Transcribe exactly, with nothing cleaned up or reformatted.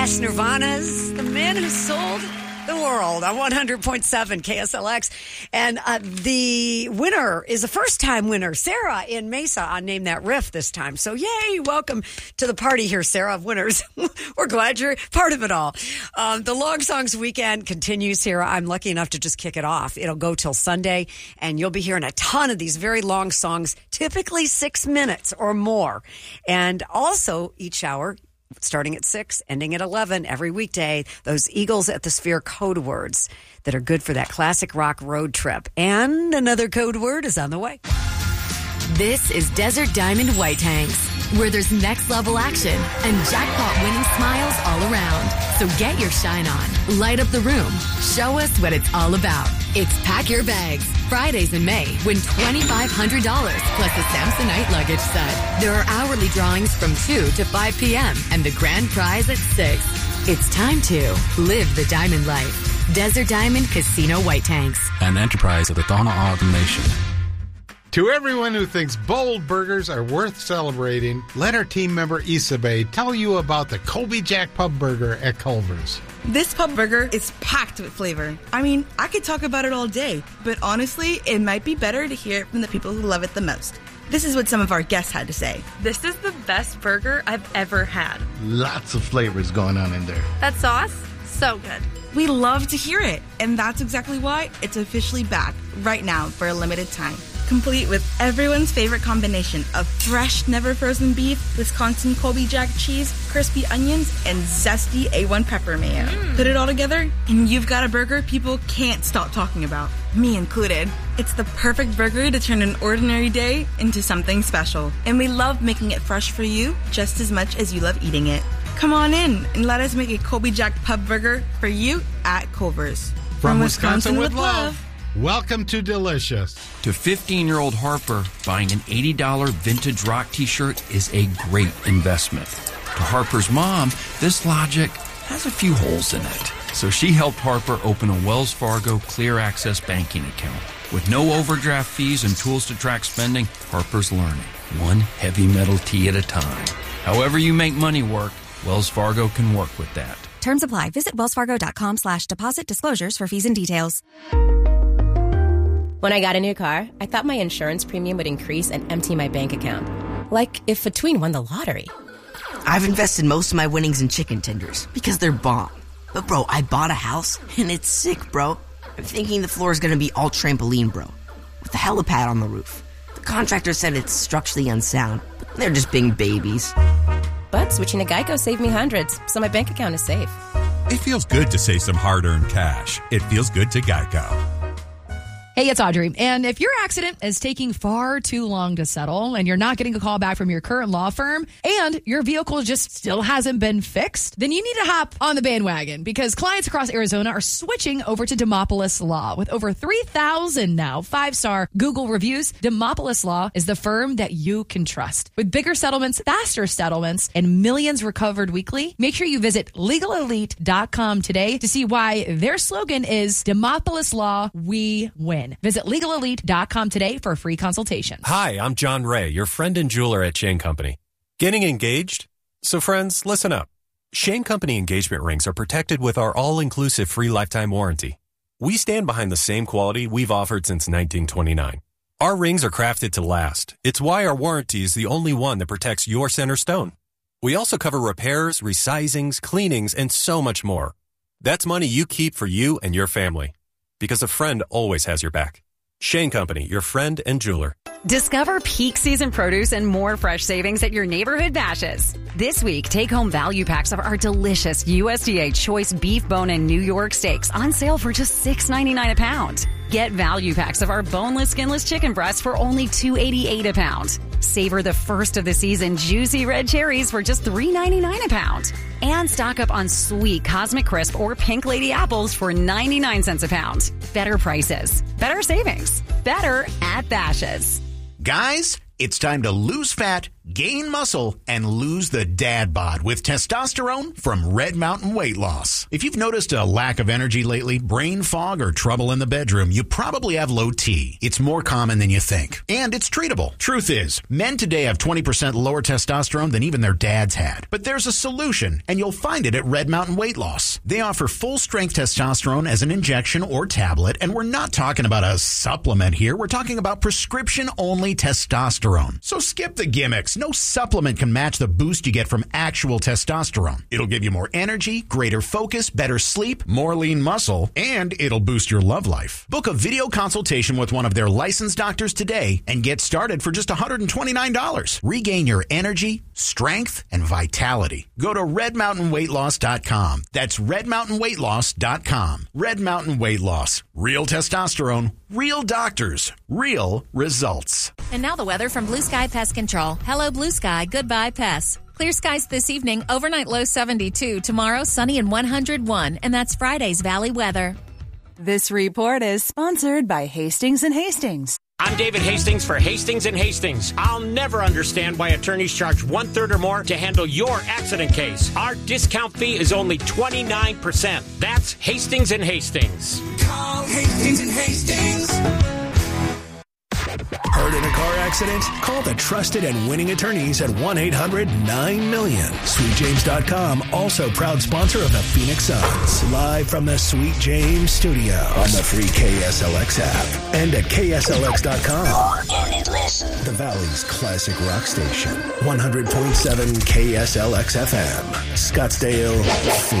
Nirvana's The Man Who Sold the World on one hundred point seven K S L X. And uh, the winner is a first-time winner, Sarah in Mesa on Name That Riff this time. So, yay, welcome to the party here, Sarah, of winners. We're glad you're part of it all. Um, the Long Songs Weekend continues here. I'm lucky enough to just kick it off. It'll go till Sunday, and you'll be hearing a ton of these very long songs, typically six minutes or more. And also, each hour, starting at six, ending at eleven every weekday, those Eagles at the Sphere code words that are good for that classic rock road trip. And another code word is on the way. This is Desert Diamond White Tanks, where there's next level action and jackpot winning smiles all around. So get your shine on, light up the room, show us what it's all about. It's Pack Your Bags. Fridays in May, win twenty-five hundred dollars plus a Samsonite luggage set. There are hourly drawings from two to five p.m. and the grand prize at six. It's time to live the diamond life. Desert Diamond Casino White Tanks. An enterprise of the Donna Automation. To everyone who thinks bold burgers are worth celebrating, let our team member Isabel tell you about the Colby Jack Pub Burger at Culver's. This pub burger is packed with flavor. I mean, I could talk about it all day, but honestly, it might be better to hear it from the people who love it the most. This is what some of our guests had to say. This is the best burger I've ever had. Lots of flavors going on in there. That sauce, so good. We love to hear it, and that's exactly why it's officially back right now for a limited time. Complete with everyone's favorite combination of fresh, never frozen beef, Wisconsin Colby Jack cheese, crispy onions, and zesty A one pepper mayo. Mm. Put it all together, and you've got a burger people can't stop talking about, me included. It's the perfect burger to turn an ordinary day into something special. And we love making it fresh for you just as much as you love eating it. Come on in and let us make a Colby Jack Pub Burger for you at Culver's. From, From Wisconsin, Wisconsin with love. love. Welcome to Delicious. To fifteen-year-old Harper, buying an eighty dollars vintage rock t-shirt is a great investment. To Harper's mom, this logic has a few holes in it. So she helped Harper open a Wells Fargo Clear Access banking account. With no overdraft fees and tools to track spending, Harper's learning, one heavy metal tea at a time. However you make money work, Wells Fargo can work with that. Terms apply. Visit wellsfargo.com slash deposit disclosures for fees and details. When I got a new car, I thought my insurance premium would increase and empty my bank account. Like if Between won the lottery. I've invested most of my winnings in chicken tenders because they're bomb. But bro, I bought a house and it's sick, bro. I'm thinking the floor is going to be all trampoline, bro, with a helipad on the roof. The contractor said it's structurally unsound, but they're just being babies. But switching to Geico saved me hundreds, so my bank account is safe. It feels good to save some hard-earned cash. It feels good to Geico. Hey, it's Audrey. And if your accident is taking far too long to settle and you're not getting a call back from your current law firm and your vehicle just still hasn't been fixed, then you need to hop on the bandwagon because clients across Arizona are switching over to Demopolis Law. With over three thousand now five-star Google reviews, Demopolis Law is the firm that you can trust. With bigger settlements, faster settlements, and millions recovered weekly, make sure you visit legal elite dot com today to see why their slogan is Demopolis Law, we win. Visit legal elite dot com today for a free consultation. Hi, I'm John Ray, your friend and jeweler at Shane Company. Getting engaged? So friends, listen up. Shane Company engagement rings are protected with our all-inclusive free lifetime warranty. We stand behind the same quality we've offered since nineteen twenty-nine. Our rings are crafted to last. It's why our warranty is the only one that protects your center stone. We also cover repairs, resizings, cleanings, and so much more. That's money you keep for you and your family. Because a friend always has your back. Shane Company, your friend and jeweler. Discover peak season produce and more fresh savings at your neighborhood Bashes. This week, take home value packs of our delicious U S D A choice beef bone and New York steaks on sale for just six ninety-nine a pound. Get value packs of our boneless, skinless chicken breasts for only two eighty-eight a pound. Savor the first of the season juicy red cherries for just three ninety-nine a pound. And stock up on sweet Cosmic Crisp or Pink Lady apples for ninety-nine cents a pound. Better prices, better savings, better at Bashes. Guys, it's time to lose fat Gain muscle and lose the dad bod with testosterone from Red Mountain Weight Loss. If you've noticed a lack of energy lately, brain fog, or trouble in the bedroom, you probably have low T. It's more common than you think. And it's treatable. Truth is, men today have twenty percent lower testosterone than even their dads had. But there's a solution, and you'll find it at Red Mountain Weight Loss. They offer full-strength testosterone as an injection or tablet, and we're not talking about a supplement here. We're talking about prescription-only testosterone. So skip the gimmicks. No supplement can match the boost you get from actual testosterone. It'll give you more energy, greater focus, better sleep, more lean muscle, and it'll boost your love life. Book a video consultation with one of their licensed doctors today and get started for just one hundred twenty-nine dollars. Regain your energy, strength, and vitality. Go to red mountain weight loss dot com. That's red mountain weight loss dot com. Red Mountain Weight Loss. Real testosterone, real doctors, real results. And now the weather from Blue Sky Pest Control. Hello, Blue Sky. Goodbye, pests. Clear skies this evening. Overnight low seventy-two. Tomorrow, sunny and one hundred one. And that's Friday's Valley weather. This report is sponsored by Hastings and Hastings. I'm David Hastings for Hastings and Hastings. I'll never understand why attorneys charge one-third or more to handle your accident case. Our discount fee is only twenty-nine percent. That's Hastings and Hastings. Call Hastings and Hastings. Hurt in a car accident? Call the trusted and winning attorneys at one eight hundred nine million. Sweet James dot com, also proud sponsor of the Phoenix Suns. Live from the Sweet James studio on the free K S L X app and at K S L X dot com. The Valley's classic rock station. one hundred point seven K S L X F M. Scottsdale, Phoenix.